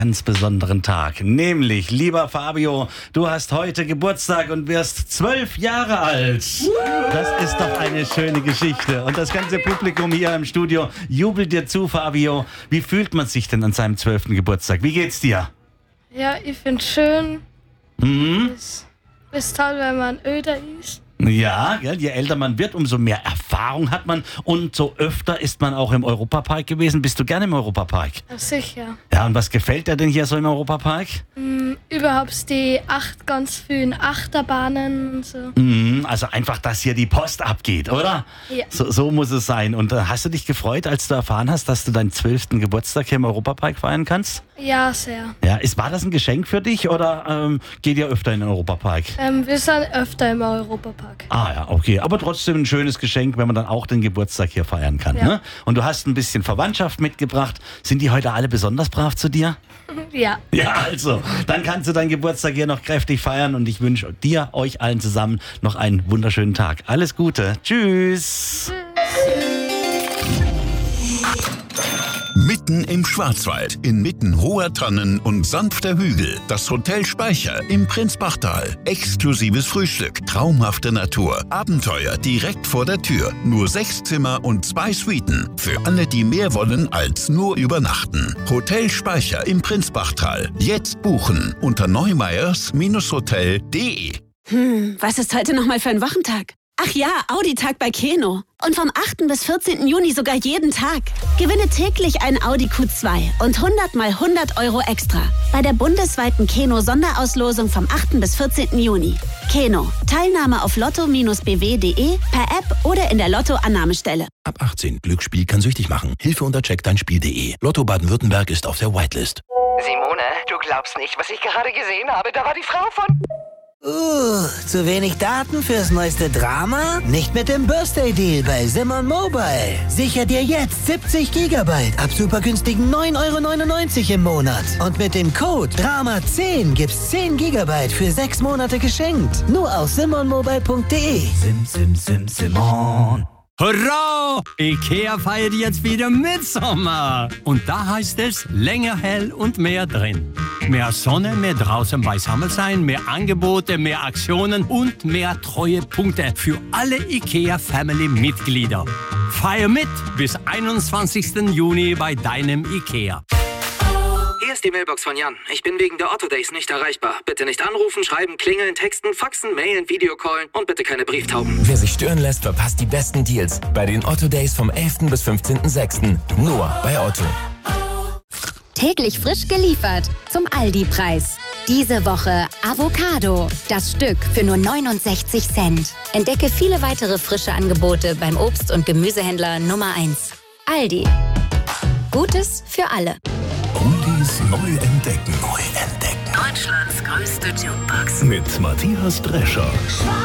Ganz besonderen Tag, nämlich, lieber Fabio, du hast heute Geburtstag und wirst 12 Jahre alt. Das ist doch eine schöne Geschichte. Und das ganze Publikum hier im Studio jubelt dir zu, Fabio. Wie fühlt man sich denn an seinem 12. Geburtstag? Wie geht's dir? Ja, ich find's schön. Ist toll, wenn man öder ist. Ja, je älter man wird, umso mehr Erfahrung hat man und so öfter ist man auch im Europapark gewesen. Bist du gerne im Europapark? Ja, sicher. Ja, und was gefällt dir denn hier so im Europapark? Überhaupt die ganz vielen Achterbahnen und so. Also einfach, dass hier die Post abgeht, oder? Ja. So muss es sein. Und hast du dich gefreut, als du erfahren hast, dass du deinen 12. Geburtstag hier im Europapark feiern kannst? Ja, sehr. Ja, war das ein Geschenk für dich oder geht ihr öfter in den Europapark? Wir sind öfter im Europapark. Ah ja, okay. Aber trotzdem ein schönes Geschenk, wenn man dann auch den Geburtstag hier feiern kann. Ja. Ne? Und du hast ein bisschen Verwandtschaft mitgebracht. Sind die heute alle besonders brav zu dir? Ja. Ja, also, dann kannst du deinen Geburtstag hier noch kräftig feiern und ich wünsche dir, euch allen zusammen noch einen wunderschönen Tag. Alles Gute. Tschüss. Mitten im Schwarzwald, inmitten hoher Tannen und sanfter Hügel. Das Hotel Speicher im Prinzbachtal. Exklusives Frühstück, traumhafte Natur, Abenteuer direkt vor der Tür. Nur 6 Zimmer und 2 Suiten. Für alle, die mehr wollen als nur übernachten. Hotel Speicher im Prinzbachtal. Jetzt buchen unter neumeyers-hotel.de. Was ist heute nochmal für ein Wochentag? Ach ja, Audi-Tag bei Keno. Und vom 8. bis 14. Juni sogar jeden Tag. Gewinne täglich einen Audi Q2 und 100 mal 100 Euro extra. Bei der bundesweiten Keno-Sonderauslosung vom 8. bis 14. Juni. Keno. Teilnahme auf lotto-bw.de, per App oder in der Lotto-Annahmestelle. Ab 18. Glücksspiel kann süchtig machen. Hilfe unter checkdeinspiel.de. Lotto Baden-Württemberg ist auf der Whitelist. Simone, du glaubst nicht, was ich gerade gesehen habe. Da war die Frau von... Zu wenig Daten fürs neueste Drama? Nicht mit dem Birthday Deal bei Simon Mobile. Sicher dir jetzt 70 GB ab super günstigen 9,99 € im Monat. Und mit dem Code DRAMA10 gibt's 10 GB für 6 Monate geschenkt. Nur auf simonmobile.de. Simon. Hurra! Ikea feiert jetzt wieder Mitsommer. Und da heißt es länger hell und mehr drin. Mehr Sonne, mehr draußen beisammen sein, mehr Angebote, mehr Aktionen und mehr Treuepunkte für alle Ikea-Family-Mitglieder. Feier mit bis 21. Juni bei deinem Ikea. Hier ist die Mailbox von Jan. Ich bin wegen der Otto Days nicht erreichbar. Bitte nicht anrufen, schreiben, klingeln, texten, faxen, mailen, Videocallen und bitte keine Brieftauben. Wer sich stören lässt, verpasst die besten Deals bei den Otto Days vom 11. bis 15.06. Nur bei Otto. Täglich frisch geliefert zum Aldi-Preis. Diese Woche Avocado. Das Stück für nur 69 Cent. Entdecke viele weitere frische Angebote beim Obst- und Gemüsehändler Nummer 1. Aldi. Gutes für alle. Oldies neu entdecken. Deutschlands größte Jukebox. Mit Matthias Drescher.